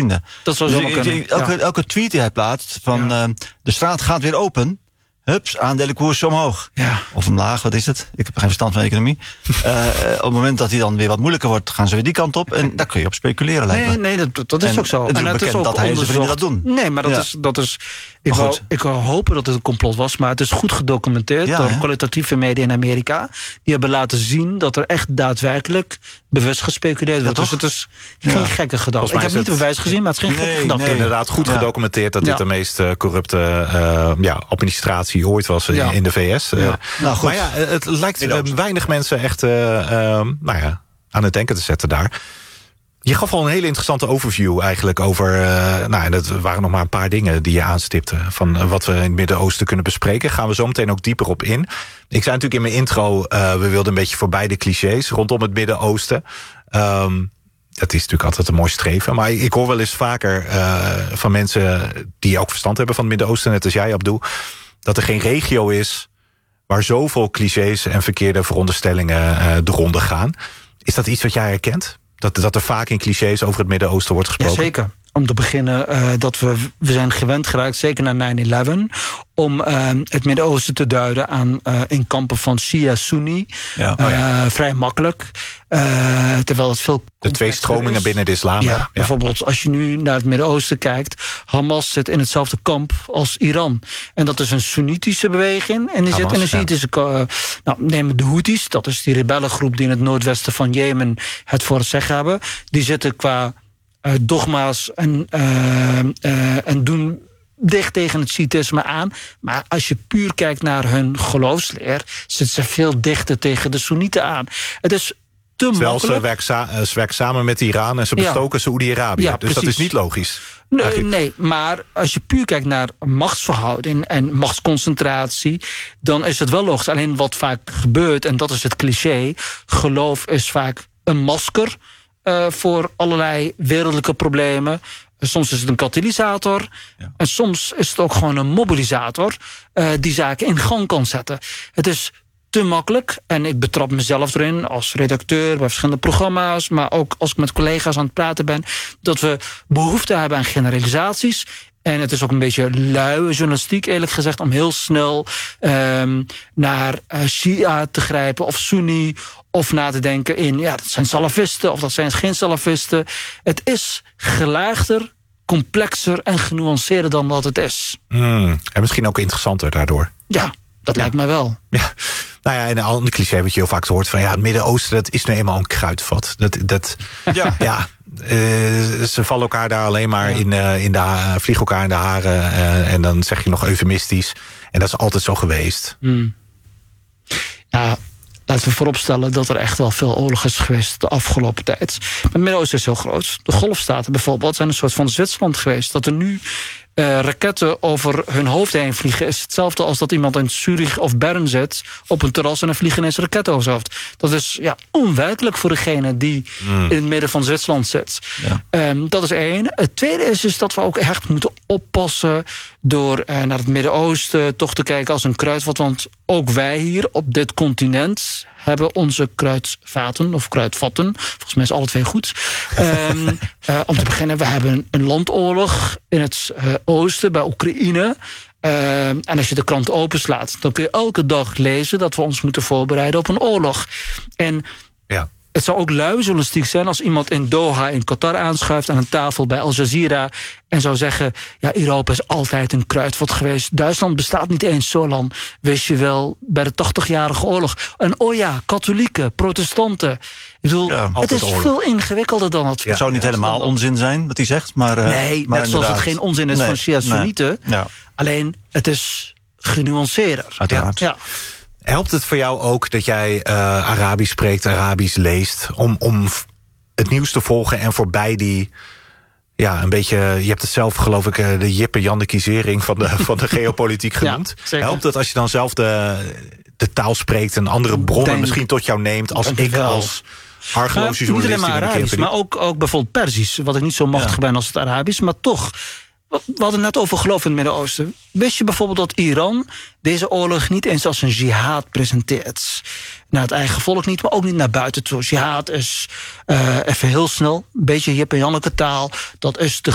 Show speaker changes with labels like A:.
A: vrienden.
B: Dat zou zomaar kunnen.
A: Elke tweet die hij plaatst van de straat gaat weer open. Hups, aandelenkoers omhoog.
B: Ja.
A: Of omlaag, wat is het? Ik heb geen verstand van economie. Op het moment dat hij dan weer wat moeilijker wordt, gaan ze weer die kant op. En daar kun je op speculeren, lijkt me.
B: Nee, dat is ook zo.
A: Het is ook bekend dat hij en zijn vrienden dat doen.
B: Nee, maar dat is ik wou hopen dat het een complot was, maar het is goed gedocumenteerd door kwalitatieve media in Amerika. Die hebben laten zien dat er echt daadwerkelijk bewust gespeculeerd wordt. Dus het is geen gekke gedachte. Ik heb niet een bewijs gezien, maar het is geen gekke gedachte.
C: Nee, inderdaad goed gedocumenteerd dat dit de meest corrupte administratie ooit was in de VS.
A: Nou, goed.
C: Maar ja, het lijkt weinig mensen echt aan het denken te zetten daar. Je gaf al een hele interessante overview eigenlijk over... en dat waren nog maar een paar dingen die je aanstipte... van wat we in het Midden-Oosten kunnen bespreken. Gaan we zo meteen ook dieper op in. Ik zei natuurlijk in mijn intro... we wilden een beetje voorbij de clichés rondom het Midden-Oosten. Dat is natuurlijk altijd een mooi streven. Maar ik hoor wel eens vaker van mensen... die ook verstand hebben van het Midden-Oosten... net als jij, Abdou... dat er geen regio is waar zoveel clichés... en verkeerde veronderstellingen de ronde gaan. Is dat iets wat jij herkent? Dat er vaak in clichés over het Midden-Oosten wordt gesproken?
B: Jazeker. Om te beginnen, dat we zijn gewend geraakt, zeker na 9/11... om het Midden-Oosten te duiden aan in kampen van Shia-Sunni. Vrij makkelijk. Terwijl het veel
C: de twee stromingen binnen de islam.
B: Ja. Bijvoorbeeld, als je nu naar het Midden-Oosten kijkt... Hamas zit in hetzelfde kamp als Iran. En dat is een Soenitische beweging. En die zit in een Shiïtische... neem de Houthis, dat is die rebellengroep... die in het noordwesten van Jemen het voor het zeggen hebben. Die zitten qua dogma's en doen dicht tegen het Shiïtisme aan. Maar als je puur kijkt naar hun geloofsleer... zitten ze veel dichter tegen de Soenieten aan. Het is te makkelijk.
C: Ze werken samen met Iran en ze bestoken Saoedi-Arabië. Dus precies. Dat is niet logisch.
B: Nee, maar als je puur kijkt naar machtsverhouding en machtsconcentratie... dan is het wel logisch. Alleen wat vaak gebeurt, en dat is het cliché... geloof is vaak een masker... voor allerlei wereldlijke problemen. Soms is het een katalysator. En soms is het ook gewoon een mobilisator... die zaken in gang kan zetten. Het is te makkelijk. En ik betrap mezelf erin als redacteur... bij verschillende programma's... maar ook als ik met collega's aan het praten ben... dat we behoefte hebben aan generalisaties... En het is ook een beetje luie journalistiek, eerlijk gezegd... om heel snel naar Shia te grijpen of Sunni... of na te denken in, dat zijn salafisten of dat zijn geen salafisten. Het is gelaagder, complexer en genuanceerder dan wat het is.
C: En misschien ook interessanter daardoor.
B: Ja, dat lijkt mij wel.
C: Ja. Nou ja, en een ander cliché wat je heel vaak hoort... van het Midden-Oosten, dat is nu eenmaal een kruidvat. Ze vallen elkaar daar alleen maar vliegen elkaar in de haren... en dan zeg je nog eufemistisch. En dat is altijd zo geweest.
B: Ja, laten we vooropstellen dat er echt wel veel oorlog is geweest... de afgelopen tijd. Het Midden-Oosten is heel groot. De Golfstaten bijvoorbeeld zijn een soort van Zwitserland geweest. Dat er nu raketten over hun hoofd heen vliegen... is hetzelfde als dat iemand in Zurich of Bern zit... op een terras en er vliegen ineens raketten over zijn hoofd. Dat is onwerkelijk voor degene die in het midden van Zwitserland zit. Ja. Dat is één. Het tweede is dat we ook echt moeten oppassen... door naar het Midden-Oosten toch te kijken als een kruidvat. Want ook wij hier op dit continent... hebben onze kruidvaten of kruidvatten. Volgens mij is alle twee goed. Om te beginnen, we hebben een landoorlog in het oosten, bij Oekraïne. En als je de krant openslaat, dan kun je elke dag lezen... dat we ons moeten voorbereiden op een oorlog. En het zou ook lui journalistiek zijn als iemand in Doha in Qatar aanschuift... aan een tafel bij Al Jazeera en zou zeggen... Europa is altijd een kruidvat geweest. Duitsland bestaat niet eens zo lang. Wist je wel, bij de 80-jarige oorlog. En katholieken, protestanten. Ik bedoel, het is veel ingewikkelder dan het...
A: Het zou niet helemaal onzin zijn, wat hij zegt. Maar,
B: nee, net zoals het geen onzin is van Shia-Sunnieten. Nee. Ja. Alleen, het is genuanceerder.
A: Uiteraard.
B: Ja.
C: Helpt het voor jou ook dat jij Arabisch spreekt, Arabisch leest... om het nieuws te volgen en voorbij die... een beetje, je hebt het zelf geloof ik... de Jippe-Jannekisering van de geopolitiek genoemd. Helpt het als je dan zelf de taal spreekt... en andere bronnen misschien tot jou neemt... als argeloze journalist.
B: Niet alleen maar Arabisch, maar ook bijvoorbeeld Perzisch... wat ik niet zo machtig ben als het Arabisch, maar toch... We hadden net over geloof in het Midden-Oosten. Wist je bijvoorbeeld dat Iran deze oorlog niet eens als een jihad presenteert? Naar het eigen volk niet, maar ook niet naar buiten toe. Jihad is, even heel snel, een beetje Jip en Janneke taal. Dat is de